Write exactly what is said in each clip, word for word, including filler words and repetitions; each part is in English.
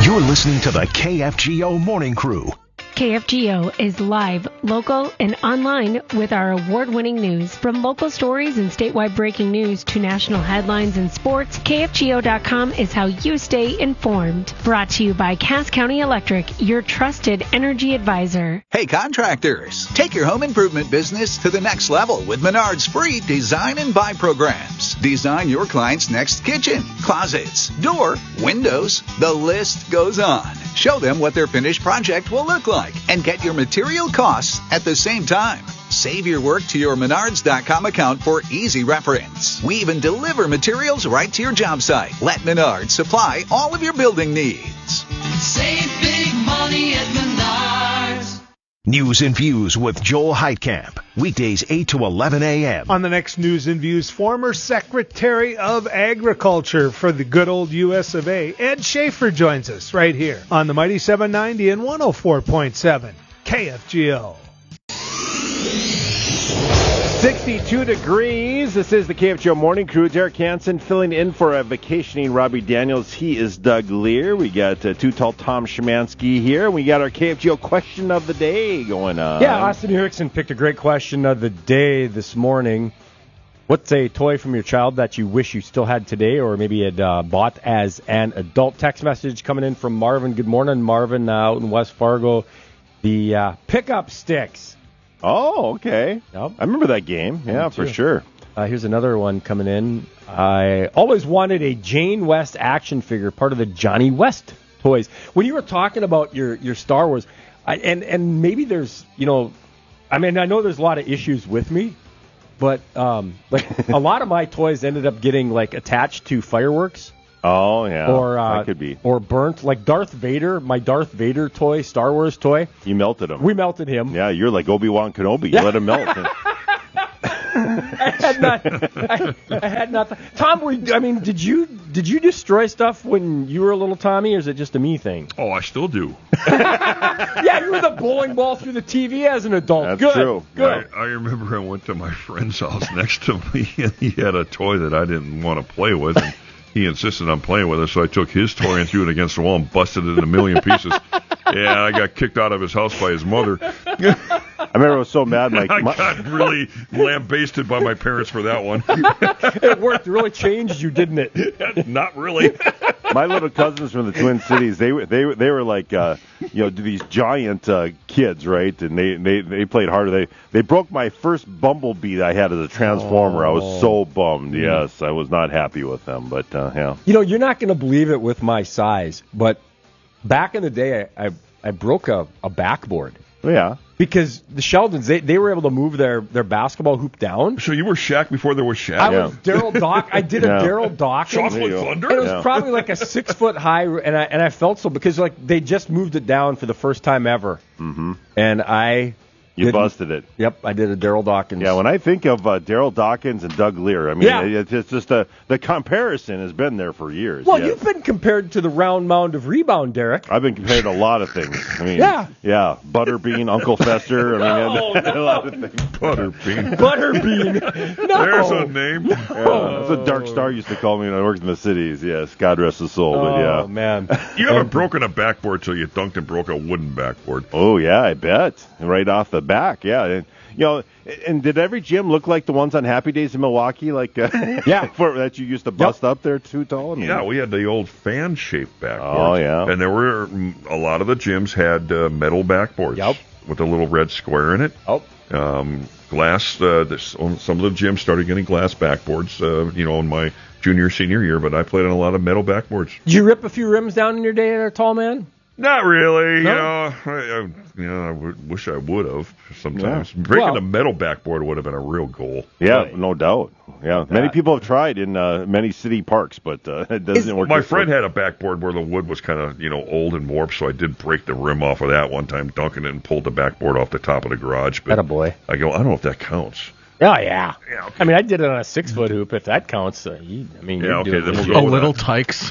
You're listening to the K F G O Morning Crew. K F G O is live, local, and online with our award-winning news. From local stories and statewide breaking news to national headlines and sports, K F G O dot com is how you stay informed. Brought to you by Cass County Electric, your trusted energy advisor. Hey contractors, take your home improvement business to the next level with Menard's free Design and Buy programs. Design your client's next kitchen, closets, door, windows, the list goes on. Show them what their finished project will look like and get your material costs at the same time. Save your work to your Menards dot com account for easy reference. We even deliver materials right to your job site. Let Menards supply all of your building needs. Save big money at Menards. News and Views with Joel Heitkamp. Weekdays eight to eleven a.m. On the next News and Views, former Secretary of Agriculture for the good old U S of A, Ed Schaefer, joins us right here on the Mighty seven ninety and one oh four point seven K F G O. sixty-two degrees. This is the K F G O Morning Crew. Derek Hansen filling in for a vacationing Robbie Daniels. He is Doug Lear. We got uh, Too Tall Tom Szymanski here. We got our K F G O question of the day going on. Yeah, Austin Erickson picked a great question of the day this morning. What's a toy from your child that you wish you still had today or maybe had uh, bought as an adult? Text message coming in from Marvin. Good morning, Marvin, uh, out in West Fargo. The uh, pickup sticks. Oh, okay. Yep. I remember that game. Yeah, for sure. Uh, here's another one coming in. I always wanted a Jane West action figure, part of the Johnny West toys. When you were talking about your, your Star Wars, I, and, and maybe there's, you know, I mean, I know there's a lot of issues with me, but um, like a lot of my toys ended up getting like attached to fireworks. Oh, yeah. Or, uh, that could be. Or burnt. Like Darth Vader, my Darth Vader toy, Star Wars toy. You melted him. We melted him. Yeah, you're like Obi-Wan Kenobi. You let him melt. I had not. I, I had not. Th- Tom, were, I mean, did you did you destroy stuff when you were a little Tommy, or is it just a me thing? Oh, I still do. Yeah, you were the bowling ball through the T V as an adult. That's Good. true. Good. I, I remember I went to my friend's house next to me, and he had a toy that I didn't want to play with, and he insisted on playing with it, so I took his toy and threw it against the wall and busted it in a million pieces. Yeah, I got kicked out of his house by his mother. I remember I was so mad. My, I my, got really lambasted by my parents for that one. It worked. It really changed you, didn't it? Not really. My little cousins from the Twin Cities, they were they were they were like uh, you know these giant uh, kids, right? And they, they, they played harder. They they broke my first Bumblebee that I had as a Transformer. Oh. I was so bummed. Yes, I was not happy with them. But uh, yeah, you know, you're not going to believe it with my size, but back in the day, I I, I broke a, a backboard. Yeah. Because the Sheldons, they, they were able to move their, their basketball hoop down. So you were Shaq before there was Shaq? I yeah. was Daryl Dock. I did a yeah. Daryl Dawkins. Chocolate Thunder? And it was yeah. probably like a six foot high, and I and I felt so because like they just moved it down for the first time ever, mm-hmm. and I. You Didn't. busted it. Yep, I did a Daryl Dawkins. Yeah, when I think of uh, Daryl Dawkins and Doug Lear, I mean, Yeah. it's, it's just a, the comparison has been there for years. Well, yes. you've been compared to the round mound of rebound, Derek. I've been compared to a lot of things. I mean, Yeah. yeah, Butterbean, Uncle Fester. I mean, No, a no. lot of things. Butterbean. Butterbean. No. There's a name. Yeah, that's what Dark Star used to call me when I worked in the cities. Yes, God rest his soul. But yeah, Oh, man. You haven't broken a backboard till you dunked and broke a wooden backboard. oh yeah, I bet right off the back. Yeah, and, you know, and did every gym look like the ones on Happy Days in Milwaukee, like uh, Yeah. for, that you used to bust up there too tall? I mean, Yeah, we had the old fan-shaped backboards. Oh, yeah. And there were, mm, a lot of the gyms had uh, metal backboards. Yep. With a little red square in it. Oh. Um, glass, uh, this, some of the gyms started getting glass backboards, uh, you know, in my junior, senior year, but I played on a lot of metal backboards. Did you rip a few rims down in your day there, tall man? Not really, No? you know. I, I, you know, I would, wish I would have sometimes. Yeah. Breaking Well- a metal backboard would have been a real goal. Yeah, no doubt. Yeah, many that. people have tried in uh, many city parks, but uh, it doesn't Is- work. My this friend way. had a backboard where the wood was kind of, you know, old and warped, so I did break the rim off of that one time, dunking it and pulled the backboard off the top of the garage. But Attaboy. I go, I don't know if that counts. Oh, yeah. Yeah, okay. I mean, I did it on a six-foot hoop, if that counts. Uh, you, I mean, Yeah, you're okay, doing then we'll it. go A with little that. tykes.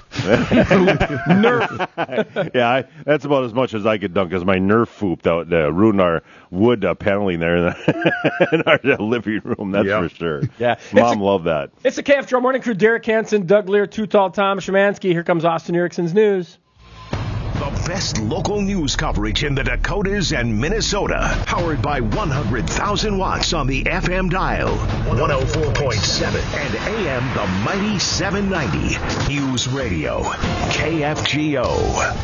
Nerf. Yeah, I, that's about as much as I could dunk, because my Nerf hoop that uh, ruined our wood uh, paneling there in, the, in our uh, living room, that's Yeah. for sure. Yeah. Mom It's a- loved that. It's the K F G O Morning Crew. Derek Hansen, Doug Lear, Too Tall Tom Szymanski. Here comes Austin Erickson's news. best local news coverage in the Dakotas and Minnesota. Powered by one hundred thousand watts on the F M dial. one oh four point seven and A M the mighty seven ninety. News Radio. K F G O.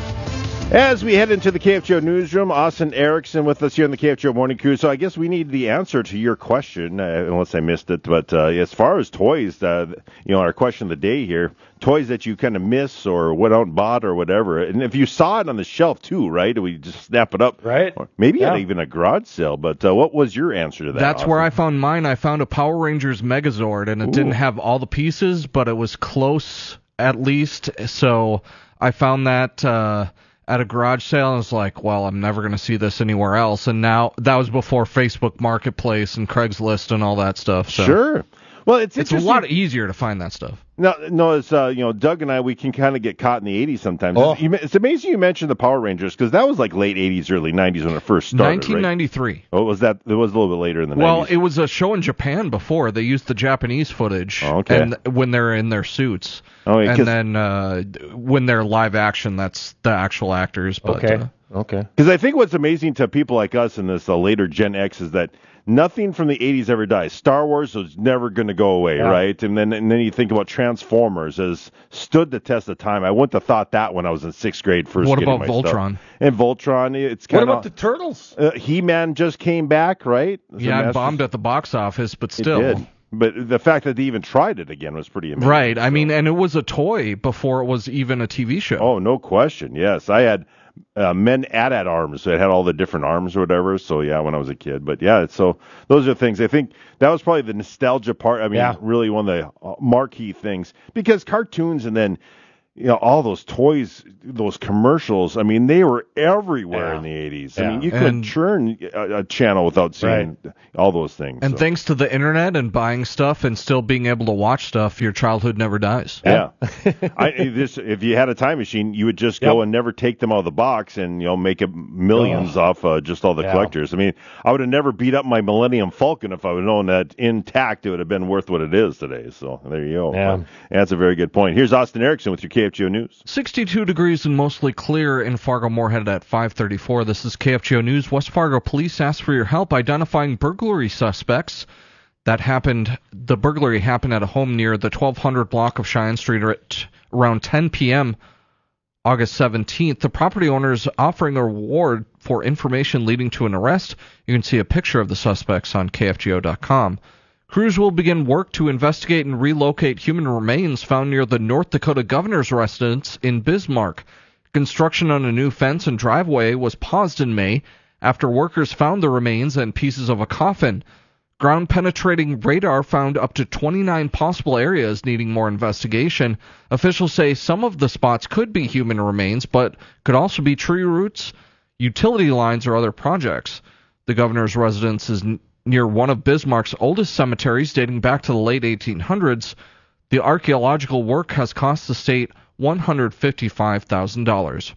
As we head into the K F G O newsroom, Austin Erickson with us here in the K F G O Morning Crew. So I guess we need the answer to your question, uh, unless I missed it. But uh, as far as toys, uh, you know, our question of the day here, toys that you kind of miss or went out and bought or whatever. And if you saw it on the shelf too, right, we just snap it up. Right. Or maybe yeah. at even a garage sale. But uh, what was your answer to that? That's Austin? where I found mine. I found a Power Rangers Megazord, and it Ooh. didn't have all the pieces, but it was close at least. So I found that uh, at a garage sale, and I was like, well, I'm never going to see this anywhere else. And now that was before Facebook Marketplace and Craigslist and all that stuff. So Sure. Well, it's it's a lot easier to find that stuff. No, no, it's uh, you know, Doug and I, we can kind of get caught in the eighties sometimes. Oh. It's, you, it's amazing you mentioned the Power Rangers because that was like late eighties, early nineties when it first started. nineteen ninety-three. Right? Oh, was that? It was a little bit later in the Well, nineties. it was a show in Japan before. They used the Japanese footage, Oh, okay. and when they're in their suits, Oh, yeah, 'cause- and then uh, when they're live action, that's the actual actors. But, Okay. Uh, Okay. Because I think what's amazing to people like us in this uh, later Gen X is that nothing from the eighties ever dies. Star Wars was never going to go away, Yeah. right? And then and then you think about Transformers as stood the test of time. I wouldn't have thought that when I was in sixth grade first. What getting about my stuff. Voltron? And Voltron, it's What kind about the Turtles? Uh, He-Man just came back, right? As a yeah, it Masters- bombed at the box office, but It still. did. But the fact that they even tried it again was pretty amazing. Right. I mean, and it was a toy before it was even a T V show. Oh, no question. Yes, I had uh, men at at arms that had all the different arms or whatever. So yeah, when I was a kid. But yeah, so those are things. I think that was probably the nostalgia part. I mean, Yeah. really one of the uh, marquee things because cartoons and then. You know, all those toys, those commercials, I mean, they were everywhere Yeah. in the eighties. Yeah. I mean, you couldn't And- churn a, a channel without seeing all those things. And so. thanks to the internet and buying stuff and still being able to watch stuff, your childhood never dies. Yeah. I, this, if you had a time machine, you would just go Yep. and never take them out of the box and, you know, make a millions Oh. off uh, just all the Yeah. collectors. I mean, I would have never beat up my Millennium Falcon if I would have known that intact it would have been worth what it is today. So there you go. Yeah. But that's a very good point. Here's Austin Erickson with your K F G O News. sixty-two degrees and mostly clear in Fargo-Moorhead at five thirty-four. This is K F G O News. West Fargo police asked for your help identifying burglary suspects. That happened, the burglary happened at a home near the twelve hundred block of Cheyenne Street at around ten p.m. August seventeenth. The property owner is offering a reward for information leading to an arrest. You can see a picture of the suspects on K F G O dot com. Crews will begin work to investigate and relocate human remains found near the North Dakota governor's residence in Bismarck. Construction on a new fence and driveway was paused in May after workers found the remains and pieces of a coffin. Ground-penetrating radar found up to twenty-nine possible areas needing more investigation. Officials say some of the spots could be human remains, but could also be tree roots, utility lines, or other projects. The governor's residence is n- near one of Bismarck's oldest cemeteries dating back to the late eighteen hundreds. The archaeological work has cost the state one hundred fifty-five thousand dollars.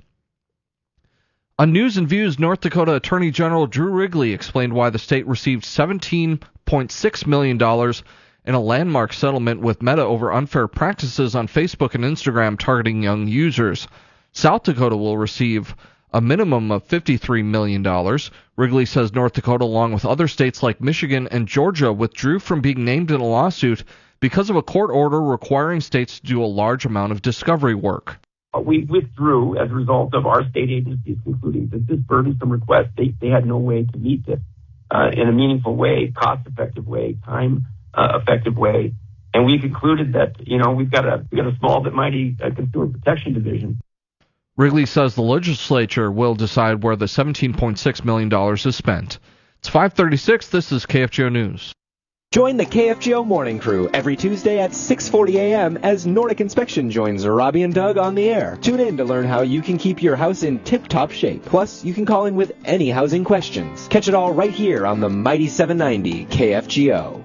On News and Views, North Dakota Attorney General Drew Wrigley explained why the state received seventeen point six million dollars in a landmark settlement with Meta over unfair practices on Facebook and Instagram targeting young users. South Dakota will receive a minimum of fifty-three million dollars. Wrigley says North Dakota, along with other states like Michigan and Georgia, withdrew from being named in a lawsuit because of a court order requiring states to do a large amount of discovery work. We withdrew as a result of our state agencies concluding that this burdensome request, they, they had no way to meet this uh, in a meaningful way, cost-effective way, time-effective way. And we concluded that, you know, we've got a, we've got a small but mighty uh, consumer protection division. Wrigley says the legislature will decide where the seventeen point six million dollars is spent. It's five thirty-six. This is K F G O News. Join the K F G O Morning Crew every Tuesday at six forty a.m. as Nordic Inspection joins Robbie and Doug on the air. Tune in to learn how you can keep your house in tip-top shape. Plus, you can call in with any housing questions. Catch it all right here on the Mighty seven ninety K F G O.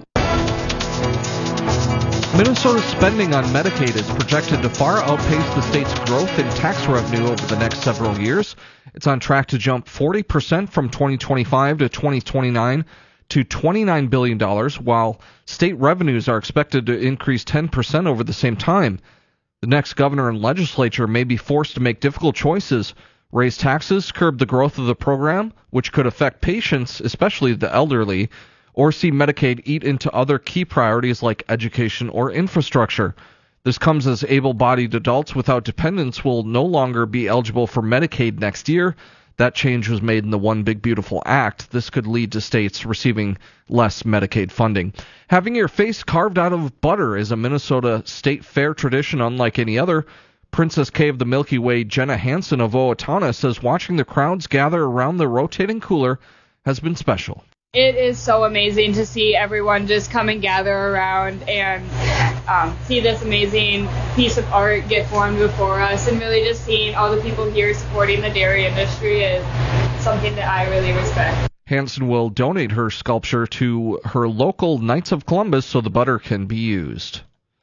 Minnesota's spending on Medicaid is projected to far outpace the state's growth in tax revenue over the next several years. It's on track to jump forty percent from twenty twenty-five to twenty twenty-nine to twenty-nine billion dollars, while state revenues are expected to increase ten percent over the same time. The next governor and legislature may be forced to make difficult choices. raise taxes, curb the growth of the program, which could affect patients, especially the elderly, or see Medicaid eat into other key priorities like education or infrastructure. This comes as able-bodied adults without dependents will no longer be eligible for Medicaid next year. That change was made in the One Big Beautiful Act. This could lead to states receiving less Medicaid funding. Having your face carved out of butter is a Minnesota state fair tradition unlike any other. Princess K of the Milky Way, Jenna Hansen of Owatonna, says watching the crowds gather around the rotating cooler has been special. It is so amazing to see everyone just come and gather around and um, see this amazing piece of art get formed before us, and really just seeing all the people here supporting the dairy industry is something that I really respect. Hansen will donate her sculpture to her local Knights of Columbus so the butter can be used.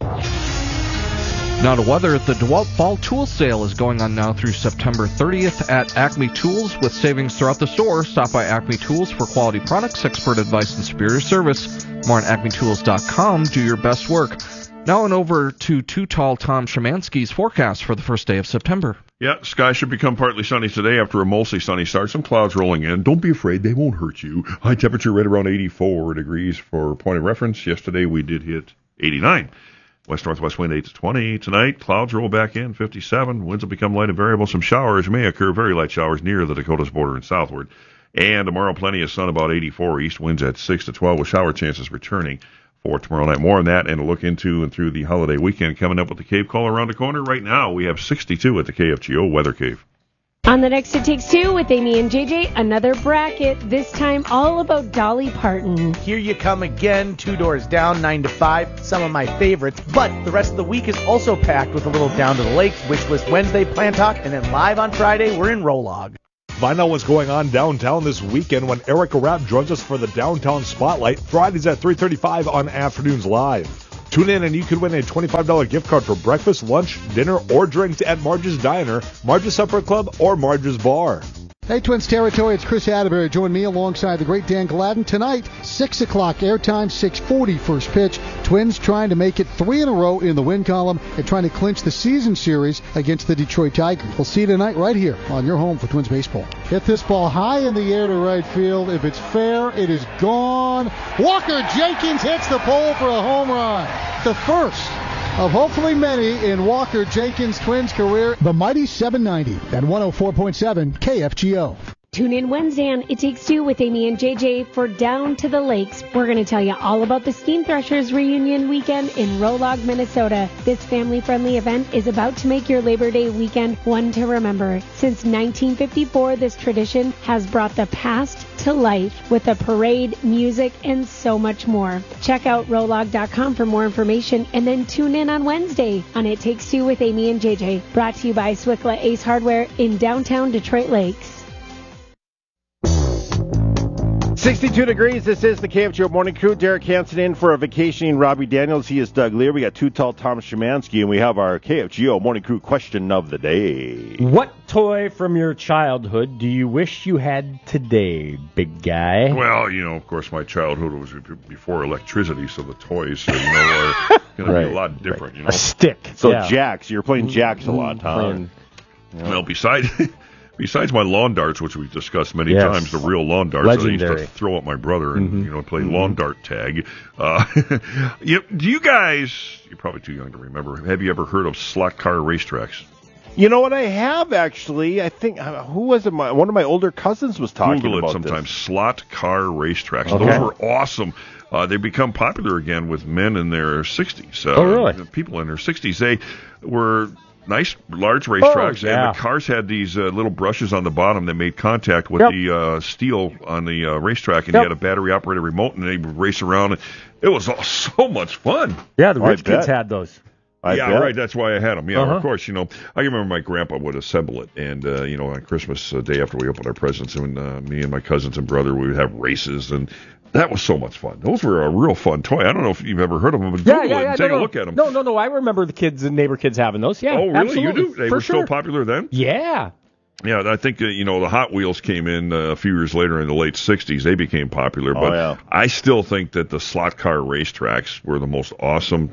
Now to weather, the DeWalt Fall Tool Sale is going on now through September thirtieth at Acme Tools with savings throughout the store. Stop by Acme Tools for quality products, expert advice, and superior service. More on acme tools dot com. Do your best work. Now and over to Too Tall Tom Szymanski's forecast for the first day of September. Yeah, sky should become partly sunny today after a mostly sunny start. Some clouds rolling in. Don't be afraid, they won't hurt you. High temperature right around eighty-four degrees for point of reference. Yesterday we did hit eighty-nine. West-northwest wind eight to twenty. Tonight, clouds roll back in, fifty-seven. Winds will become light and variable. Some showers may occur, very light showers near the Dakotas border and southward. And tomorrow, plenty of sun, about eighty-four. East winds at six to twelve with shower chances returning for tomorrow night. More on that and a look into and through the holiday weekend coming up with the Cave Call around the corner. Right now, we have sixty-two at the K F G O Weather Cave. On the next It Takes Two with Amy and J J, another bracket, this time all about Dolly Parton. Here you come again, two doors down, nine to five, some of my favorites. But the rest of the week is also packed with a little Down to the Lakes, Wish List Wednesday, Plant Talk, and then live on Friday, we're in Rolog. Find out what's going on downtown this weekend when Erica Rapp joins us for the Downtown Spotlight, Fridays at three thirty-five on Afternoons Live. Tune in and you could win a twenty-five dollars gift card for breakfast, lunch, dinner, or drinks at Marge's Diner, Marge's Supper Club, or Marge's Bar. Hey, Twins Territory, it's Chris Atterbury. Join me alongside the great Dan Gladden tonight, six o'clock airtime, six forty first pitch. Twins trying to make it three in a row in the win column and trying to clinch the season series against the Detroit Tigers. We'll see you tonight right here on your home for Twins baseball. Hit this ball high in the air to right field. If it's fair, it is gone. Walker Jenkins hits the pole for a home run. The first of hopefully many in Walker Jenkins' Twins career. The mighty seven ninety at one oh four point seven K F G O. Tune in Wednesday on It Takes Two with Amy and J J for Down to the Lakes. We're going to tell you all about the Steam Threshers reunion weekend in Rolog, Minnesota. This family-friendly event is about to make your Labor Day weekend one to remember. Since nineteen fifty-four, this tradition has brought the past to life with a parade, music, and so much more. Check out rolog dot com for more information and then tune in on Wednesday on It Takes Two with Amy and J J. Brought to you by Swickla Ace Hardware in downtown Detroit Lakes. sixty-two degrees. This is the K F G O Morning Crew. Derek Hansen in for a vacationing Robbie Daniels. He is Doug Lear. We got Too Tall Tom Szymanski, and we have our K F G O Morning Crew question of the day. What toy from your childhood do you wish you had today, big guy? Well, you know, of course, my childhood was before electricity, so the toys, you know, are going Right. to be a lot different. Right. You know, A stick. So yeah. jacks. You're playing jacks a lot, huh? Playing- Well, besides besides my lawn darts, which we've discussed many Yes. times, the real lawn darts, I used Legendary. to throw at my brother and Mhm. you know play Mhm. lawn dart tag. Uh, you, do you guys? You're probably too young to remember. Have you ever heard of slot car racetracks? You know what? I have actually. I think uh, who was it? My, one of my older cousins was talking Google about it sometimes. this. Slot car racetracks. Okay. Those were awesome. Uh, they become popular again with men in their sixties. Uh, Oh, really? People in their sixties. They were nice, large racetracks, Oh, yeah. and the cars had these uh, little brushes on the bottom that made contact with Yep. the uh, steel on the uh, racetrack, and Yep. you had a battery-operated remote, and they would race around. It was all so much fun. Yeah, the I rich kids bet. had those. I yeah, bet. right. That's why I had them. Yeah, Uh-huh. of course. You know, I can remember my grandpa would assemble it, and uh, you know, on Christmas uh, day after we opened our presents, and uh, me and my cousins and brother, we would have races, and that was so much fun. Those were a real fun toy. I don't know if you've ever heard of them, but Yeah, Google yeah, it yeah. and no, take no, a look at them. No, no, no. I remember the kids and neighbor kids having those. Yeah. oh, really? Absolutely. You do? They For were sure. still popular then? Yeah. Yeah, I think uh, you know the Hot Wheels came in uh, a few years later in the late sixties. They became popular, Oh, but yeah. I still think that the slot car racetracks were the most awesome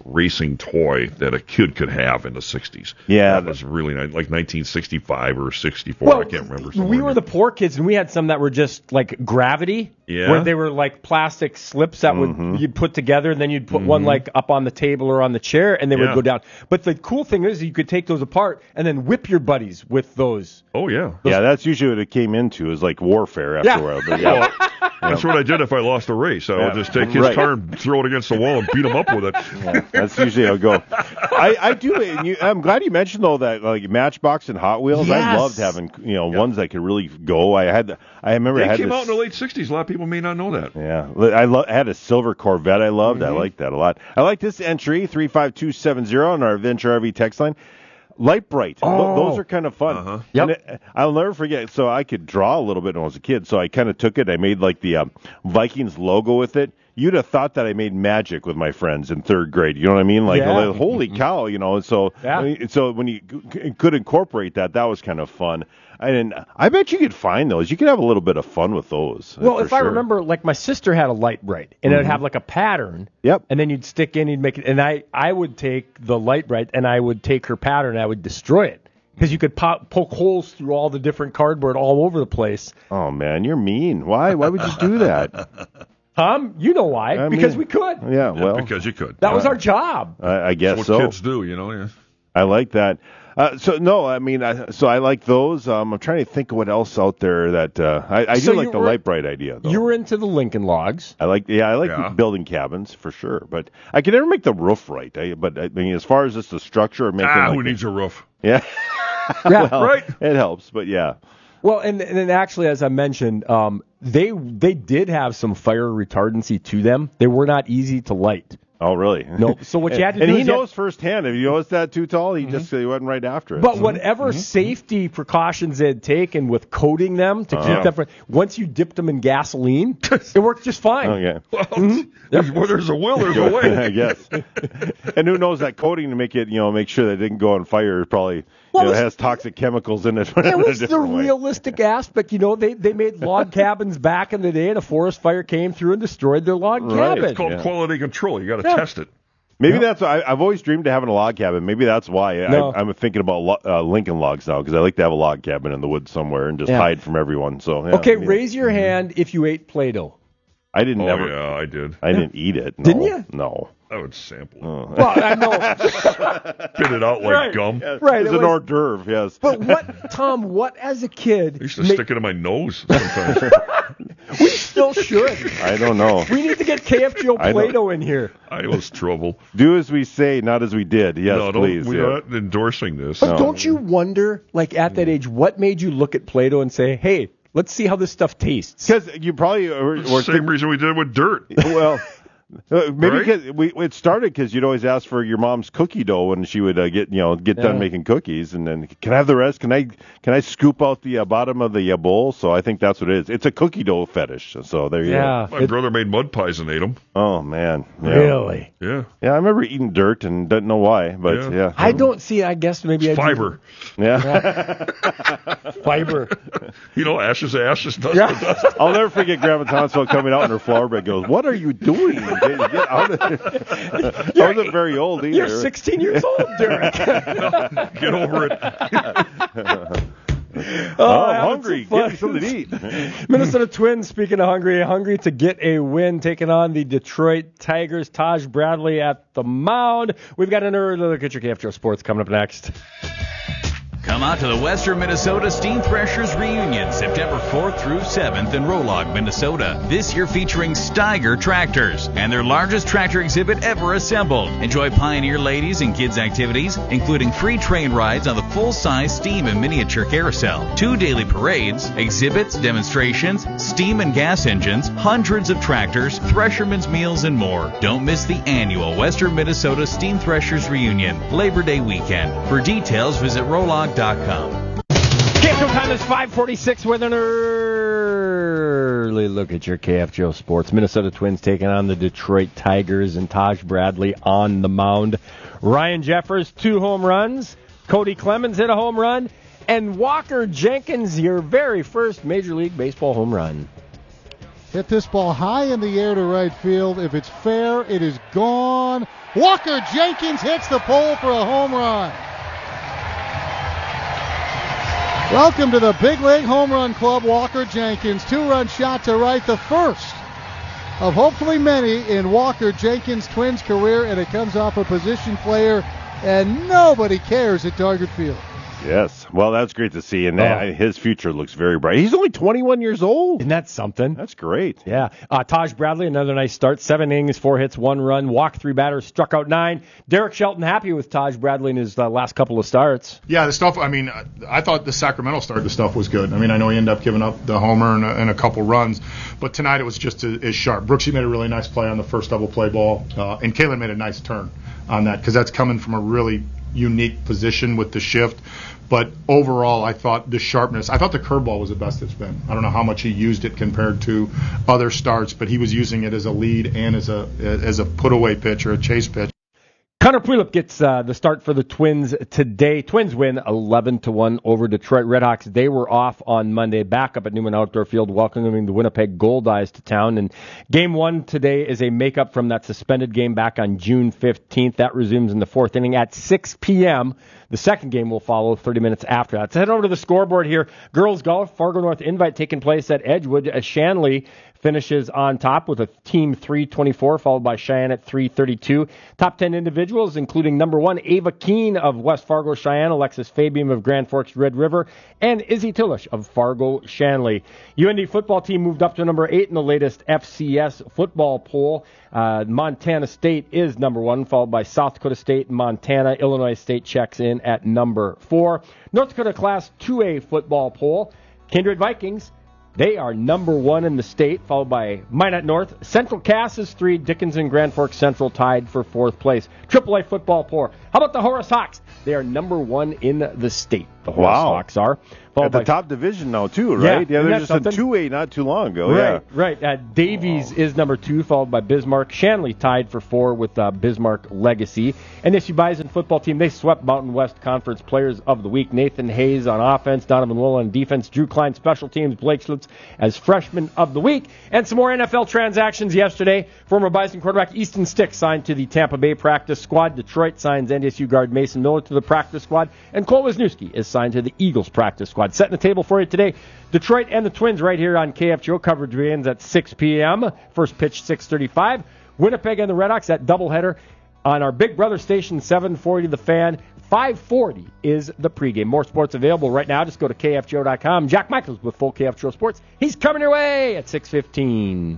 racing toy that a kid could have in the sixties. Yeah. That was really nice, like nineteen sixty-five or sixty-four. Well, I can't remember. We somewhere. were the poor kids, and we had some that were just like Gravity, Yeah. where they were like plastic slips that Mm-hmm. would you'd put together, and then you'd put Mhm. one like up on the table or on the chair, and they Yeah. would go down. But the cool thing is, you could take those apart and then whip your buddies with those. Oh, yeah. Yeah, that's usually what it came into, is like warfare after Yeah. a while. But yeah. That's what I did if I lost a race. I Yeah. would just take his Right. car and throw it against the wall and beat him up with it. Yeah, that's usually how it go. I, I do. And you, I'm glad you mentioned though that like Matchbox and Hot Wheels. I Yes. loved having you know ones that could really go. I had. I remember They I had came this, out in the late sixties. A lot of people may not know that. Yeah, I, lo- I had a silver Corvette. I loved. Mm-hmm. I liked that a lot. I like this entry three five two seven zero on our Venture R V text line. Light Bright. Th- Oh. Those are kind of fun. Uh-huh. Yep. And it, I'll never forget. So I could draw a little bit when I was a kid. So I kind of took it. I made like the um, Vikings logo with it. You'd have thought that I made magic with my friends in third grade. You know what I mean? Like, Yeah. like, holy cow, you know. And so, Yeah. I mean, so when you c- could incorporate that, that was kind of fun. And I bet you could find those. You could have a little bit of fun with those. uh, Well, for if I sure. remember, like my sister had a Light Bright, and it'd Mhm. have like a pattern. Yep. And then you'd stick in, you'd make it, and I, I would take the Light Bright, and I would take her pattern, and I would destroy it because you could pop, poke holes through all the different cardboard all over the place. Oh man, you're mean. Why? Why would you do that? Tom, you know why? I because mean, we could. Yeah, well, because you could. That was our job. I, I guess That's what so. kids do, you know. Yeah. I like that. Uh, so no, I mean, I, so I like those. Um, I'm trying to think of what else out there that uh, I, I So do like you the were- Light Bright idea. Though. You were into the Lincoln Logs. I like, yeah, I like Yeah. building cabins for sure, but I can never make the roof right. I, but I mean, as far as just the structure of making, Ah, like who the- needs a roof? Yeah, Yeah, well, right. It helps, but yeah. Well, and and then actually, as I mentioned, um, they they did have some fire retardancy to them. They were not easy to light. Oh, really? No. So what you had to and do he is you had- knows firsthand. If you notice that too tall, he just he went right after it. But whatever safety precautions they had taken with coating them to keep Uh-huh. them from, once you dipped them in gasoline, it worked just fine. Okay. Well, there's, where there's a will, there's a way. I guess. And who knows, that coating to make it, you know, make sure that it didn't go on fire probably Well, you know, it's- has toxic chemicals in it. It in a was the different way. realistic aspect. You know, they, they made log cabins back in the day, and a forest fire came through and destroyed their log Right. cabin. It's called Yeah. quality control. You got to Yeah. test it. Maybe that's why I, I've always dreamed of having a log cabin. Maybe that's why No. I, I'm thinking about lo, uh, Lincoln Logs now, because I like to have a log cabin in the woods somewhere and just Yeah. hide from everyone. So yeah, Okay, I mean, raise your hand if you ate Play-Doh. I didn't Oh, ever. yeah, I did. I didn't eat it. No. Didn't you? No. I would sample it. Oh. Well, I know. Spit it out like Right. gum. Yeah, Right, It's it an was- hors d'oeuvre, yes. But what, Tom, what as a kid, I used to ma- stick it in my nose sometimes. we still should. I don't know. We need to get K F G O I don't- Play-Doh in here. I was trouble. Do as we say, not as we did. Yes, no, don't, please. we're yeah. not endorsing this. But don't you wonder, like at that age, what made you look at Play-Doh and say, hey, let's see how this stuff tastes? Because you probably were, It's the were same reason we did it with dirt. well, uh, maybe Right? because we it started because you'd always ask for your mom's cookie dough when she would uh, get you know get done Yeah. making cookies, and then can I have the rest? Can I can I scoop out the uh, bottom of the uh, bowl? So I think that's what it is. It's a cookie dough fetish. So there you Yeah. My brother made mud pies and ate them. go. Oh man. Yeah. Really? Yeah. Yeah, I remember eating dirt and didn't know why, but Yeah. yeah. I don't see, I guess maybe I do- Fiber. Yeah. Fiber. You know, ashes, ashes, dust, Yeah. to dust. I'll never forget Grandma Tonsville coming out in her flower bed. Goes, what are you doing? Get, get out of I wasn't very old either. You're sixteen years old, Derek. Get over it. Oh, I'm having hungry. some Give me fun. something to eat. Minnesota Twins, speaking of hungry, hungry to get a win, taking on the Detroit Tigers. Taj Bradley at the mound. We've got an early look at your K F G O Sports coming up next. Come out to the Western Minnesota Steam Threshers Reunion, September fourth through seventh in Rolog, Minnesota. This year featuring Steiger tractors and their largest tractor exhibit ever assembled. Enjoy Pioneer ladies and kids activities, including free train rides on the full-size steam and miniature carousel, two daily parades, exhibits, demonstrations, steam and gas engines, hundreds of tractors, threshermen's meals, and more. Don't miss the annual Western Minnesota Steam Threshers Reunion, Labor Day weekend. For details, visit rolog dot com. K F G O time is five forty-six with an early look at your K F G O Sports. Minnesota Twins taking on the Detroit Tigers and Taj Bradley on the mound. Ryan Jeffers, two home runs. Cody Clemens hit a home run. And Walker Jenkins, your very first Major League Baseball home run. Hit this ball high in the air to right field. If it's fair, it is gone. Walker Jenkins hits the pole for a home run. Welcome to the Big League Home Run Club, Walker Jenkins. Two-run shot to right, the first of hopefully many in Walker Jenkins' Twins career, and it comes off a position player, and nobody cares at Target Field. Yes. Well, that's great to see, and Oh. uh, his future looks very bright. He's only twenty-one years old. Isn't that something? That's great. Yeah. Uh, Taj Bradley, another nice start. Seven innings, four hits, one run, walked three batters, struck out nine. Derek Shelton happy with Taj Bradley in his uh, last couple of starts. Yeah, the stuff, I mean, I thought the Sacramento start, the stuff was good. I mean, I know he ended up giving up the homer and a, and a couple runs, but tonight it was just a, as sharp. Brooksy made a really nice play on the first double play ball, uh, and Kalen made a nice turn on that because that's coming from a really unique position with the shift. But overall, I thought the sharpness, I thought the curveball was the best it's been. I don't know how much he used it compared to other starts, but he was using it as a lead and as a as a put-away pitch or a chase pitch. Connor Pulipp gets uh, the start for the Twins today. Twins win eleven to one over Detroit Redhawks. They were off on Monday, back up at Newman Outdoor Field, welcoming the Winnipeg Goldeyes to town. And game one today is a makeup from that suspended game back on June fifteenth. That resumes in the fourth inning at six p.m. The second game will follow thirty minutes after that. So head over to the scoreboard here. Girls golf, Fargo North Invite taking place at Edgewood. As Shanley finishes on top with a team three twenty-four, followed by Cheyenne at three thirty-two. Top ten individuals, including number one, Ava Keene of West Fargo Cheyenne, Alexis Fabian of Grand Forks Red River, and Izzy Tillish of Fargo Shanley. U N D football team moved up to number eight in the latest F C S football poll. Uh, Montana State is number one, followed by South Dakota State, Montana. Illinois State checks in at number four. North Dakota Class two A football poll. Kindred Vikings, they are number one in the state, followed by Minot North. Central Cass is three. Dickens and Grand Forks Central tied for fourth place. Triple A football poll. How about the Horace Hawks? They are number one in the state. The Horace Wow. Hawks are. At the by, top division now, too, right? Yeah, Yeah, they're isn't just that in something? two A not too long ago. Right, Yeah. right. Uh, Davies is number two, followed by Bismarck. Shanley tied for four with uh, Bismarck Legacy. And this Bison football team, they swept Mountain West Conference Players of the Week. Nathan Hayes on offense, Donovan Wool on defense, Drew Klein special teams, Blake Schlutz as freshman of the week. And some more N F L transactions yesterday. Former Bison quarterback Easton Stick signed to the Tampa Bay practice squad. Detroit signs N D S U guard Mason Miller to the practice squad. And Cole Wisniewski is signed to the Eagles practice squad. Setting the table for you today, Detroit and the Twins right here on K F G O. Coverage begins at six p.m. First pitch six thirty-five. Winnipeg and the Redhawks, that doubleheader on our Big Brother station, seven forty The Fan. five forty is the pregame. More sports available right now. Just go to K F G O dot com. Jack Michaels with full K F G O Sports. He's coming your way at six fifteen.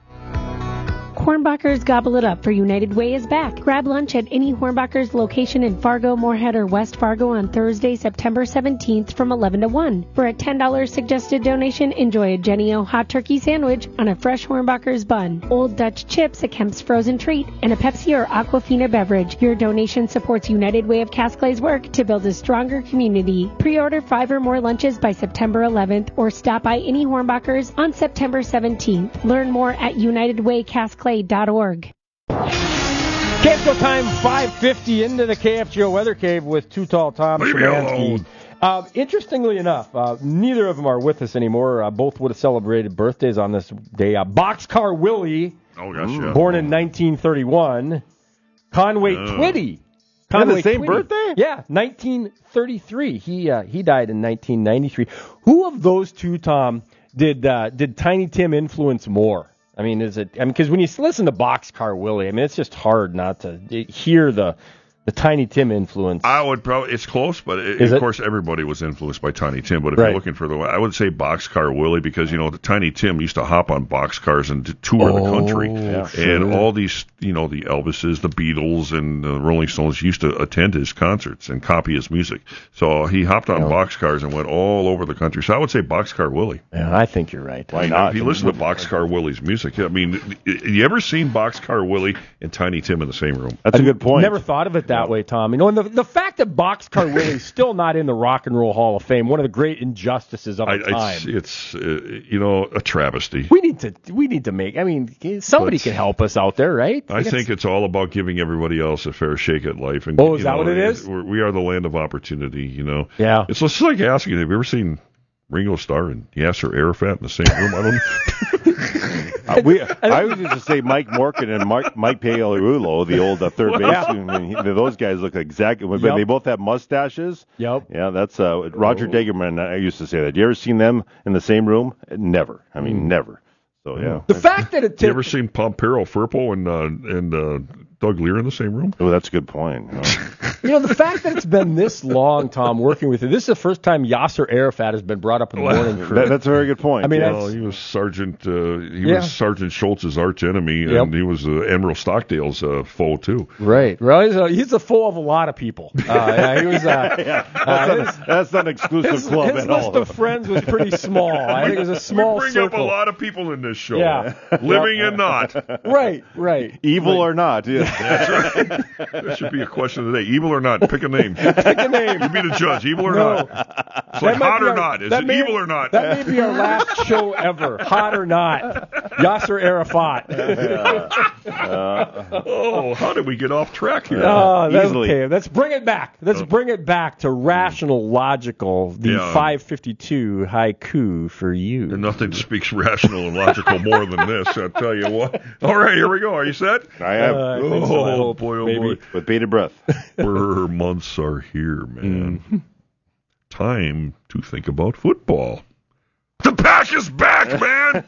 Hornbachers Gobble It Up for United Way is back. Grab lunch at any Hornbachers location in Fargo, Moorhead, or West Fargo on Thursday, September seventeenth from eleven to one. For a ten dollars suggested donation, enjoy a Jenny O hot turkey sandwich on a fresh Hornbachers bun, Old Dutch chips, a Kemp's frozen treat, and a Pepsi or Aquafina beverage. Your donation supports United Way of Casclay's work to build a stronger community. Pre-order five or more lunches by September eleventh or stop by any Hornbachers on September seventeenth. Learn more at united way casclay dot org. K F G O time, five fifty into the K F G O Weather Cave with Too Tall Tom Leave me Szymanski. alone. Uh, interestingly enough, uh, neither of them are with us anymore. Uh, both would have celebrated birthdays on this day. Uh, Boxcar Willie, Oh, gosh, yeah. born in nineteen thirty-one. Conway Oh. Twitty. They had the Conway same Twitty. birthday? Yeah, nineteen thirty-three. He uh, he died in nineteen ninety-three. Who of those two, Tom, did uh, did Tiny Tim influence more? I mean, is it? I mean, because when you listen to Boxcar Willie, I mean, it's just hard not to hear the the Tiny Tim influence. I would probably, it's close, but it, Is of it? course everybody was influenced by Tiny Tim. But if Right. you're looking for the, I would say Boxcar Willie because you know the Tiny Tim used to hop on boxcars and to tour the country, yeah, and sure. all these, you know, the Elvises, the Beatles, and the Rolling Stones used to attend his concerts and copy his music. So he hopped on Yeah. boxcars and went all over the country. So I would say Boxcar Willie. Yeah, I think you're right. I mean, If you listen to Boxcar Willie's music, I mean, you ever seen Boxcar Willie and Tiny Tim in the same room? That's a good point. Never thought of it that way, Tom. You know, and the, the fact that Boxcar Willie's still not in the Rock and Roll Hall of Fame, one of the great injustices of I, our time. it's, it's uh, you know, a travesty. We need to we need to make. I mean, somebody But- can help us out there, right? I think it's all about giving everybody else a fair shake at life. And, Oh, is you that know, what it is? We're, we are the land of opportunity, you know. Yeah. It's just like asking, have you ever seen Ringo Starr and Yasser Arafat in the same room. I don't know. uh, we, I was just to say Mike Morkin and Mark, Mike Pagliarulo, the old uh, third baseman. I mean, those guys look exactly. But Yep. they both have mustaches. Yep. Yeah, that's uh, Roger Degerman. I used to say that. You ever seen them in the same room? Never. I mean, Mm. never. So yeah. The fact that it You ever seen Pompero Firpo and uh, and uh, Doug Lear in the same room? Oh, that's a good point. You know? You know, the fact that it's been this long, Tom, working with you, this is the first time Yasser Arafat has been brought up in the morning crew. That, that's a very good point. I mean, well, that's- he was Sergeant. Uh, he Yeah. was Sergeant Schultz's arch enemy, Yep. and he was uh, Admiral Stockdale's uh, foe too. Right. Well, he's a, he's a foe of a lot of people. Uh, yeah, he was. Uh, yeah, uh, that's, his, not, that's not an exclusive his, club his at list all. of friends was pretty small. I think it was a small we bring circle. up a lot of people in this show, Yeah. living and not. Right. Right. Evil right. or not? Yeah. That's right. That should be a question of the day. Evil or not? Pick a name. Pick a name. You be the judge. Evil or No. not? It's That like might hot be or our- not. Is that it may- evil or not? That may be our last show ever. Hot or not? Yasser Arafat. Oh, how did we get off track here? Oh, that's Easily. okay. Let's bring it back. Let's bring it back to rational, logical. The Yeah. five fifty-two haiku for you. And nothing speaks rational and logical more than this, I'll tell you what. All right, here we go. Are you set? I am. Uh, I think so. I Oh, hope, boy, oh, maybe. boy. With bated breath. Where months are here, man. Mm. Time to think about football. The Pack is back, man!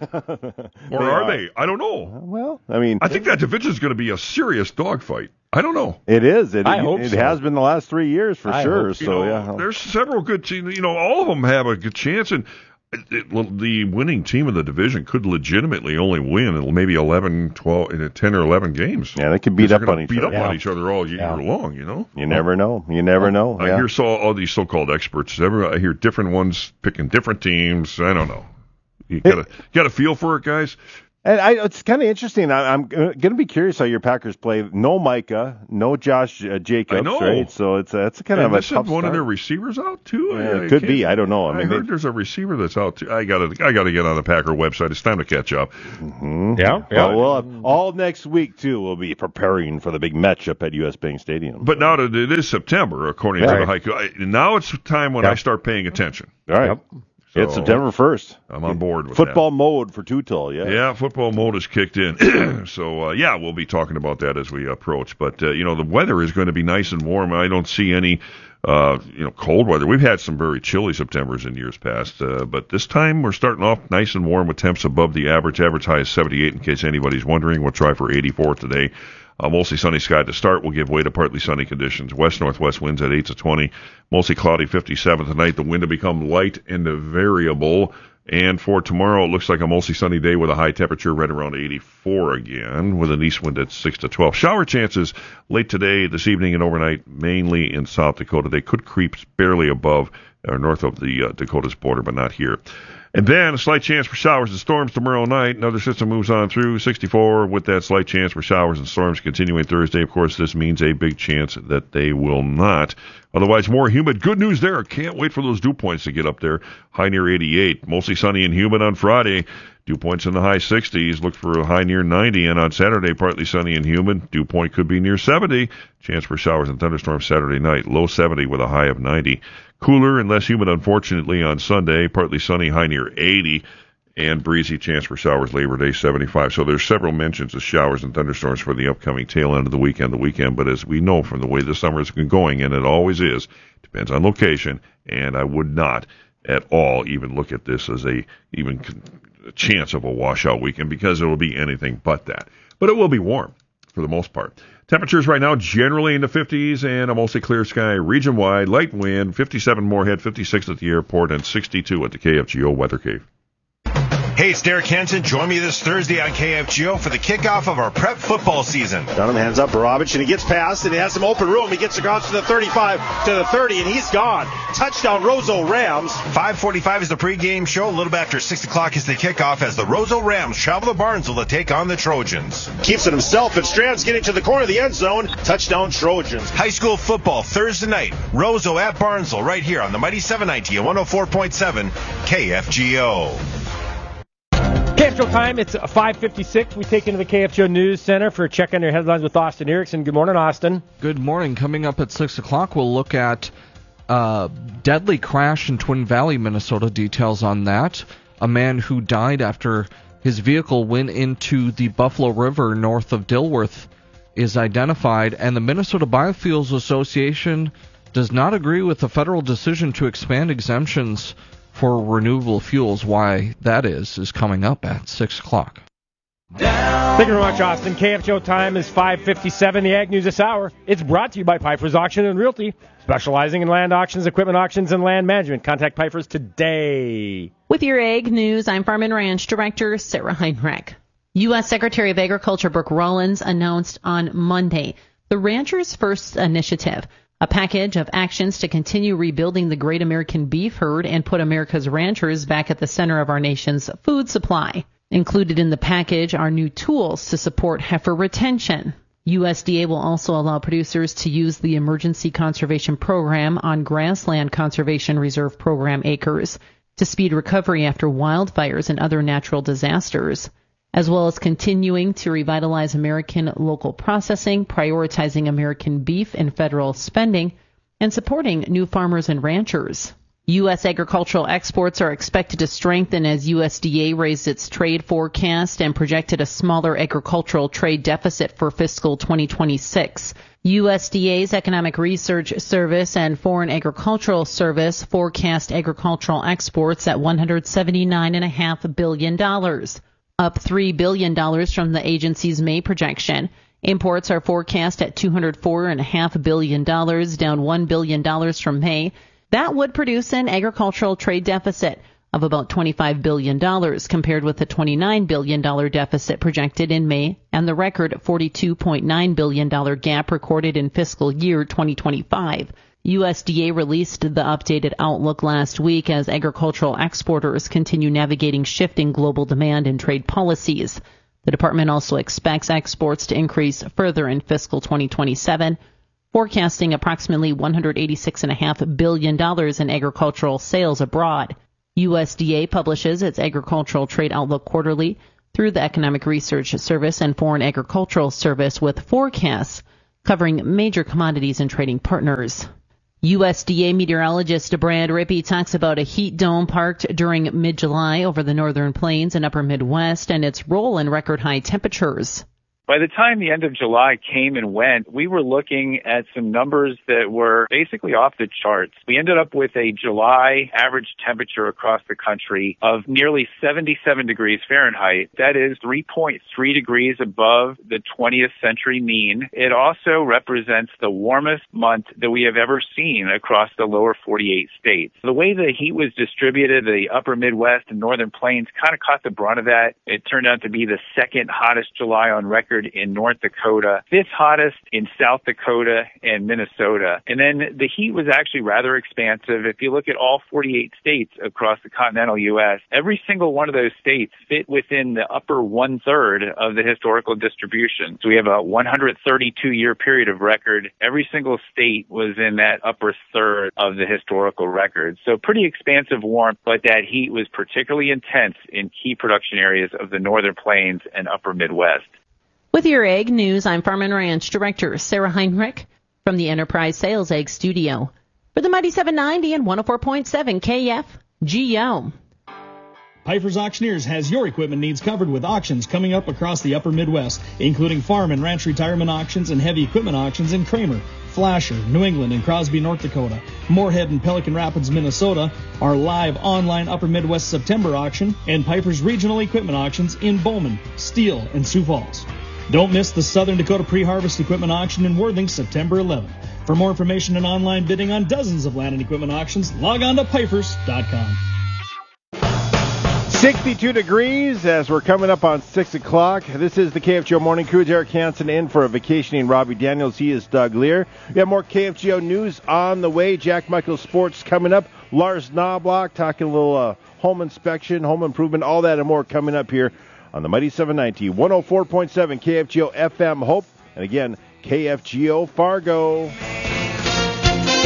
Or They are, are. they? I don't know. Well, I mean, I think that division is going to be a serious dogfight. I don't know. it is. It, I hope it so. has been the last three years for I sure. hope You So know, yeah. there's several good teams. You know, all of them have a good chance, and it, it, well, the winning team of the division could legitimately only win maybe eleven, twelve, in ten or eleven games. Yeah, they can beat They're up gonna on each beat other. up Yeah. on each other all year Yeah. long. You know. You never know. You never know. I Yeah. hear so all these so-called experts. Every, I hear different ones picking different teams. I don't know. You gotta got a feel for it, guys. And I, it's kind of interesting. I, I'm going to be curious how your Packers play. No Micah, no Josh uh, Jacobs, I know. right? So it's a, it's a kind And of a this is tough one start. of their receivers out too. Yeah, I- it I could can't- be. I don't know. I I, mean, heard they- there's a receiver that's out too. I gotta I gotta get on the Packer website. It's time to catch up. Mhm. Yeah, Well, we'll have, all next week too. We'll be preparing for the big matchup at U S Bank Stadium. But now that it is September, according Yeah. to the haiku, I, now it's time when Yeah. I start paying attention. all right, Yep. it's So, September first. I'm on board with Football mode for Tutal. that. Yeah. Yeah, football mode is kicked in. so uh, yeah, we'll be talking about that as we approach. But uh, you know, the weather is going to be nice and warm. I don't see any. Uh, you know, cold weather. We've had some very chilly Septembers in years past, uh, but this time we're starting off nice and warm with temps above the average. Average high is seventy-eight, in case anybody's wondering. We'll try for eighty-four today. Uh, mostly sunny sky to start. We'll give way to partly sunny conditions. West-northwest winds at eight to twenty. Mostly cloudy, fifty-seven tonight. The wind will become light and variable. And for tomorrow, it looks like a mostly sunny day with a high temperature right around eighty-four again, with an east wind at six to twelve. Shower chances late today, this evening, and overnight, mainly in South Dakota. They could creep barely above or north of the uh, Dakota's border, but not here. And then a slight chance for showers and storms tomorrow night. Another system moves on through sixty-four with that slight chance for showers and storms continuing Thursday. Of course, this means a big chance that they will not. Otherwise, more humid. Good news there. Can't wait for those dew points to get up there. High near eighty-eight. Mostly sunny and humid on Friday. Dew points in the high sixties. Look for a high near ninety. And on Saturday, partly sunny and humid. Dew point could be near seventy. Chance for showers and thunderstorms Saturday night. Low seventy with a high of ninety. Cooler and less humid, unfortunately, on Sunday. Partly sunny, high near eighty. And breezy, chance for showers Labor Day, seventy-five. So there's several mentions of showers and thunderstorms for the upcoming tail end of the weekend, the weekend. But as we know from the way the summer has been going, and it always is, depends on location, and I would not at all even look at this as a even con- a chance of a washout weekend, because it will be anything but that. But it will be warm for the most part. Temperatures right now generally in the fifties and a mostly clear sky region-wide. Light wind, fifty-seven Moorhead, fifty-six at the airport, and sixty-two at the K F G O Weather Cave. Hey, it's Derek Hansen. Join me this Thursday on K F G O for the kickoff of our prep football season. Dunham hands up Barabich, and he gets past, and he has some open room. He gets across to the thirty-five, to the thirty, and he's gone. Touchdown, Roseau Rams. five forty-five is the pregame show. A little bit after six o'clock is the kickoff as the Roseau Rams travel to Barnesville to take on the Trojans. Keeps it himself, and Strand's getting to the corner of the end zone. Touchdown, Trojans. High school football Thursday night. Roseau at Barnesville right here on the Mighty seven ninety and one oh four point seven K F G O. K F G O time. It's five fifty-six. We take into the K F G O News Center for a check on your headlines with Austin Erickson. Good morning, Austin. Good morning. Coming up at six o'clock, we'll look at Uh, deadly crash in Twin Valley, Minnesota. Details on that. A man who died after his vehicle went into the Buffalo River north of Dilworth is identified, and the Minnesota Biofuels Association does not agree with the federal decision to expand exemptions for renewable fuels. Why that is, is coming up at six o'clock. Thank you very much, Austin. K F G O time is five fifty-seven. The Ag News this hour. It's brought to you by Piper's Auction and Realty, specializing in land auctions, equipment auctions, and land management. Contact Piper's today. With your Ag News, I'm Farm and Ranch Director Sarah Heinrich. U S. Secretary of Agriculture Brooke Rollins announced on Monday the Ranchers First Initiative, a package of actions to continue rebuilding the great American beef herd and put America's ranchers back at the center of our nation's food supply. Included in the package are new tools to support heifer retention. U S D A will also allow producers to use the Emergency Conservation Program on Grassland Conservation Reserve Program acres to speed recovery after wildfires and other natural disasters, as well as continuing to revitalize American local processing, prioritizing American beef in federal spending, and supporting new farmers and ranchers. U S agricultural exports are expected to strengthen as U S D A raised its trade forecast and projected a smaller agricultural trade deficit for fiscal twenty twenty-six. U S D A's Economic Research Service and Foreign Agricultural Service forecast agricultural exports at one hundred seventy-nine point five billion dollars, up three billion dollars from the agency's May projection. Imports are forecast at two hundred four point five billion dollars, down one billion dollars from May. That would produce an agricultural trade deficit of about twenty-five billion dollars compared with the twenty-nine billion dollars deficit projected in May and the record forty-two point nine billion dollars gap recorded in fiscal year twenty twenty-five. U S D A released the updated outlook last week as agricultural exporters continue navigating shifting global demand and trade policies. The department also expects exports to increase further in fiscal twenty twenty-seven, forecasting approximately one hundred eighty-six point five billion dollars in agricultural sales abroad. U S D A publishes its agricultural trade outlook quarterly through the Economic Research Service and Foreign Agricultural Service with forecasts covering major commodities and trading partners. U S D A meteorologist Brad Rippey talks about a heat dome parked during mid-July over the northern plains and upper Midwest and its role in record high temperatures. By the time the end of July came and went, we were looking at some numbers that were basically off the charts. We ended up with a July average temperature across the country of nearly seventy-seven degrees Fahrenheit. That is three point three degrees above the twentieth century mean. It also represents the warmest month that we have ever seen across the lower forty-eight states. The way the heat was distributed, the upper Midwest and northern plains kind of caught the brunt of that. It turned out to be the second hottest July on record in North Dakota, fifth hottest in South Dakota and Minnesota. And then the heat was actually rather expansive. If you look at all forty-eight states across the continental U S, every single one of those states fit within the upper one-third of the historical distribution. So we have a one hundred thirty-two year period of record. Every single state was in that upper third of the historical record. So pretty expansive warmth, but that heat was particularly intense in key production areas of the northern plains and upper Midwest. With your Ag News, I'm Farm and Ranch Director Sarah Heinrich from the Enterprise Sales Ag Studio for the Mighty seven ninety and one oh four point seven K F G O. Piper's Auctioneers has your equipment needs covered with auctions coming up across the upper Midwest, including farm and ranch retirement auctions and heavy equipment auctions in Kramer, Flasher, New England, and Crosby, North Dakota. Moorhead and Pelican Rapids, Minnesota, our live online Upper Midwest September auction, and Piper's regional equipment auctions in Bowman, Steele, and Sioux Falls. Don't miss the Southern Dakota Pre-Harvest Equipment Auction in Worthing, September eleventh. For more information and online bidding on dozens of land and equipment auctions, log on to pipers dot com. sixty-two degrees as we're coming up on six o'clock. This is the K F G O Morning Crew. Derek Hansen in for a vacationing Robbie Daniels. He is Doug Lear. We have more K F G O news on the way. Jack Michael Sports coming up. Lars Knobloch talking a little uh, home inspection, home improvement, all that and more coming up here on the Mighty seven ninety, one oh four point seven K F G O F M Hope. And again, K F G O Fargo. Hey,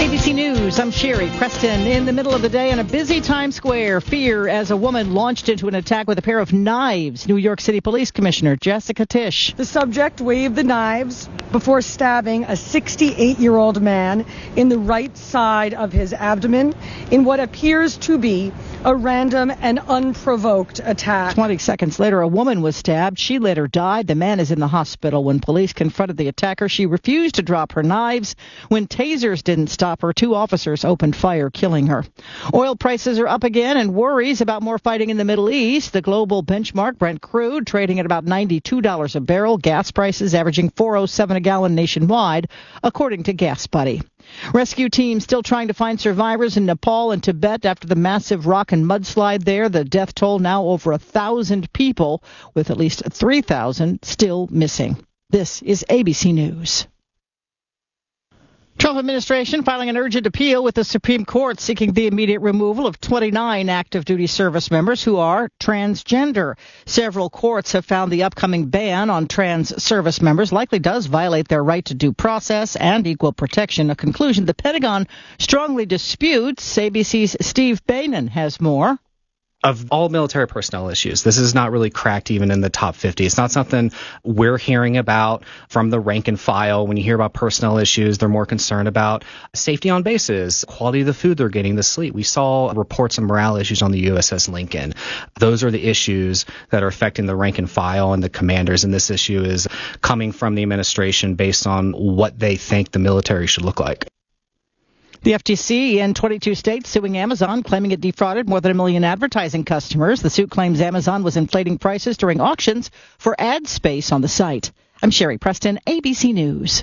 A B C News, I'm Sherry Preston. In the middle of the day on a busy Times Square, fear as a woman launched into an attack with a pair of knives. New York City Police Commissioner Jessica Tisch. The subject waved the knives before stabbing a sixty-eight-year-old man in the right side of his abdomen in what appears to be a random and unprovoked attack. twenty seconds later, a woman was stabbed. She later died. The man is in the hospital. When police confronted the attacker, she refused to drop her knives. When tasers didn't stop her, two officers opened fire, killing her. Oil prices are up again and worries about more fighting in the Middle East. The global benchmark, Brent crude, trading at about ninety-two dollars a barrel. Gas prices averaging four oh seven a gallon nationwide, according to Gas Buddy. Rescue teams still trying to find survivors in Nepal and Tibet after the massive rock and mudslide there. The death toll now over a thousand people, with at least three thousand still missing. This is A B C News. Trump administration filing an urgent appeal with the Supreme Court seeking the immediate removal of twenty-nine active duty service members who are transgender. Several courts have found the upcoming ban on trans service members likely does violate their right to due process and equal protection, a conclusion the Pentagon strongly disputes. A B C's Steve Bannon has more. Of all military personnel issues, this is not really cracked even in the top fifty. It's not something we're hearing about from the rank and file. When you hear about personnel issues, they're more concerned about safety on bases, quality of the food they're getting, the sleep. We saw reports of morale issues on the U S S Lincoln. Those are the issues that are affecting the rank and file and the commanders, and this issue is coming from the administration based on what they think the military should look like. The F T C in twenty-two states suing Amazon, claiming it defrauded more than a million advertising customers. The suit claims Amazon was inflating prices during auctions for ad space on the site. I'm Sherry Preston, A B C News.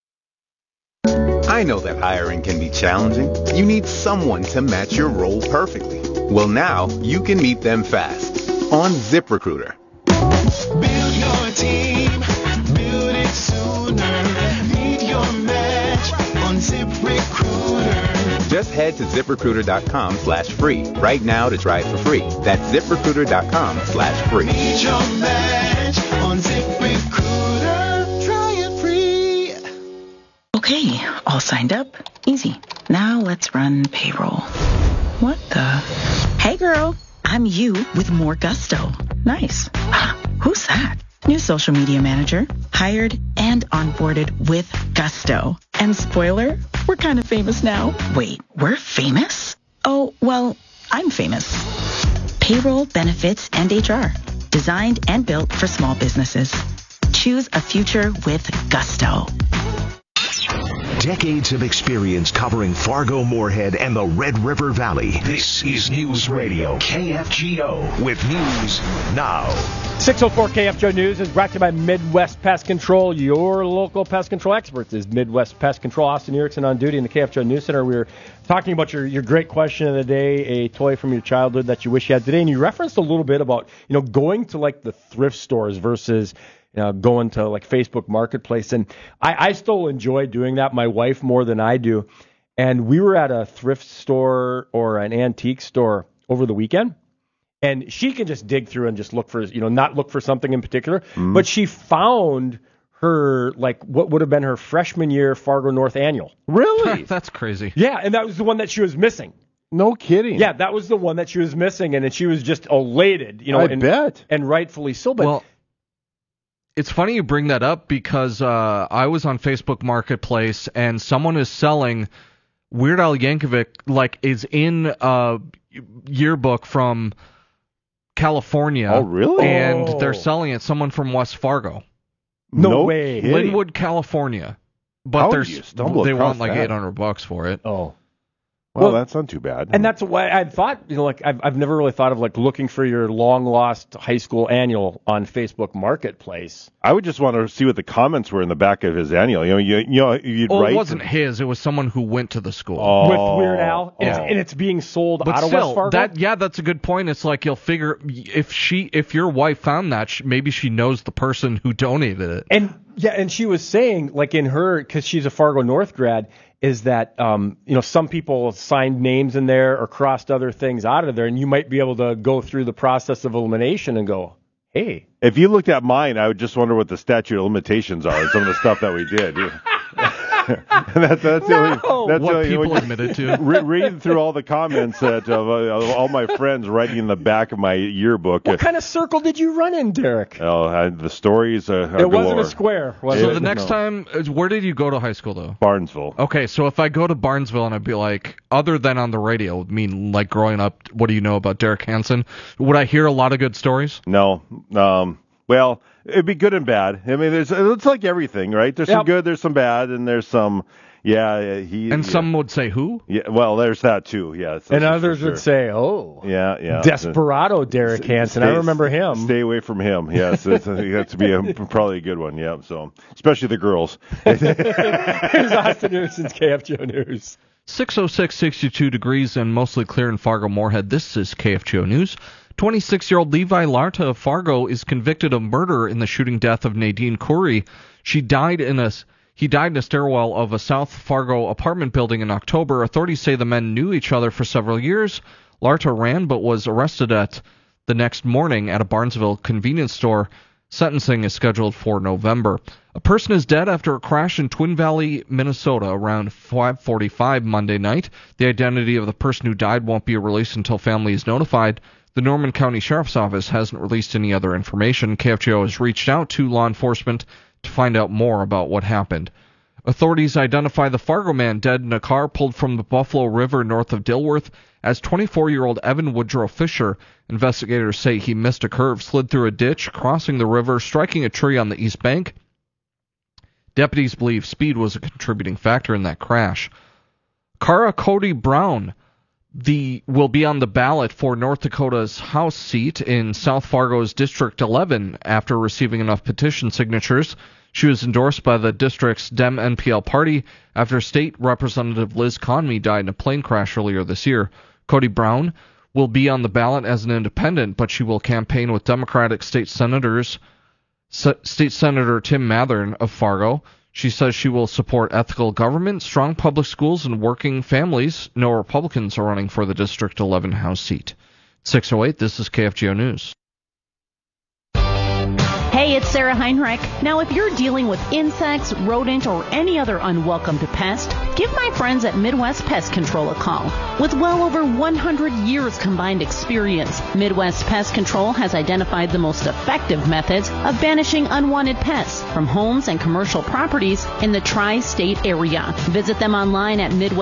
I know that hiring can be challenging. You need someone to match your role perfectly. Well, now you can meet them fast on ZipRecruiter. Build your team, build it sooner. Meet your match on ZipRecruiter. Just head to ZipRecruiter.com slash free right now to try it for free. That's ZipRecruiter.com slash free. Meet your match on ZipRecruiter. Try it free. Okay, all signed up. Easy. Now let's run payroll. What the? Hey girl, I'm you with more gusto. Nice. Who's that? New social media manager, hired and onboarded with gusto. And spoiler, we're kind of famous now. Wait, we're famous? Oh, well, I'm famous. Payroll, benefits, and H R. Designed and built for small businesses. Choose a future with gusto. Decades of experience covering Fargo, Moorhead, and the Red River Valley. This is News Radio K F G O with news now. six oh four K F G O News is brought to you by Midwest Pest Control. Your local pest control experts is Midwest Pest Control. Austin Erickson on duty in the K F G O News Center. We were talking about your, your great question of the day, a toy from your childhood that you wish you had today. And you referenced a little bit about, you know, going to like the thrift stores versus you know, going to like Facebook Marketplace. And I, I still enjoy doing that. My wife more than I do. And we were at a thrift store or an antique store over the weekend. And she can just dig through and just look for, you know, not look for something in particular. Mm. But she found her, like, what would have been her freshman year Fargo North annual. Really? That's crazy. Yeah, and that was the one that she was missing. No kidding. Yeah, that was the one that she was missing. And then she was just elated, you know. I and, bet. And rightfully so. But well, it's funny you bring that up because uh, I was on Facebook Marketplace and someone is selling Weird Al Yankovic, like, is in a yearbook from California. Oh, really? And Oh. they're selling it. Someone from West Fargo. No, no way. kidding. Linwood, California. But How there's did you stumble they across want like that? eight hundred bucks for it. Oh. Well, Well, that's not too bad. And that's why I thought, you know, like I've I've never really thought of like looking for your long lost high school annual on Facebook Marketplace. I would just want to see what the comments were in the back of his annual. You know, you, you know, you'd Well, write. it wasn't his. It was someone who went to the school. Oh. With Weird Al, and, it's, Oh. and it's being sold But out of still, West Fargo. that yeah, that's a good point. It's like you'll figure if she, if your wife found that, sh- maybe she knows the person who donated it. And yeah, and she was saying, like in her, because she's a Fargo North grad, is that um, you know some people signed names in there or crossed other things out of there, and you might be able to go through the process of elimination and go, hey. If you looked at mine, I would just wonder what the statute of limitations are and some of the stuff that we did. that's that's the only, No! that's What the only, people when you- admitted to. Re- reading through all the comments that of, uh, of all my friends writing in the back of my yearbook. What kind of circle did you run in, Derek? Oh, I, the stories uh, are It wasn't galore. a square. Was So it? the next No. time, uh, where did you go to high school, though? Barnesville. Okay, so if I go to Barnesville and I'd be like, other than on the radio, I mean, like growing up, what do you know about Derek Hansen? Would I hear a lot of good stories? No. Um, well, it'd be good and bad. I mean, there's it's like everything, right? There's some Yep. good, there's some bad, and there's some, yeah, he. And yeah. some would say who? Yeah, well, there's that too. Yeah. that's- And that's for others sure. would say, oh, Yeah, yeah. Desperado Derek Hansen. I Stay- remember him. Stay away from him. Yes, it's, I think that's to be a, probably a good one. Yeah. So, especially the girls. Here's Austin Newson's K F G O News. six oh six, sixty-two degrees and mostly clear in Fargo-Moorhead. This is K F G O News. twenty-six-year-old Levi Larta of Fargo is convicted of murder in the shooting death of Nadine Khoury. She died in a he died in a stairwell of a South Fargo apartment building in October. Authorities say the men knew each other for several years. Larta ran but was arrested at the next morning at a Barnesville convenience store. Sentencing is scheduled for November. A person is dead after a crash in Twin Valley, Minnesota around five forty-five Monday night. The identity of the person who died won't be released until family is notified. The Norman County Sheriff's Office hasn't released any other information. K F G O has reached out to law enforcement to find out more about what happened. Authorities identify the Fargo man dead in a car pulled from the Buffalo River north of Dilworth as twenty-four-year-old Evan Woodrow Fisher. Investigators say he missed a curve, slid through a ditch, crossing the river, striking a tree on the east bank. Deputies believe speed was a contributing factor in that crash. Cara Cody Brown the will be on the ballot for North Dakota's House seat in South Fargo's District eleven after receiving enough petition signatures. She was endorsed by the district's Dem-N P L party after State Representative Liz Conmey died in a plane crash earlier this year. Cody Brown will be on the ballot as an independent, but she will campaign with Democratic State Senators, S- State Senator Tim Mathern of Fargo. She says she will support ethical government, strong public schools, and working families. No Republicans are running for the District eleven House seat. six oh eight, this is K F G O News. Hey, it's Sarah Heinrich. Now, if you're dealing with insects, rodent, or any other unwelcomed pest, give my friends at Midwest Pest Control a call. With well over one hundred years combined experience, Midwest Pest Control has identified the most effective methods of banishing unwanted pests from homes and commercial properties in the tri-state area. Visit them online at Midwest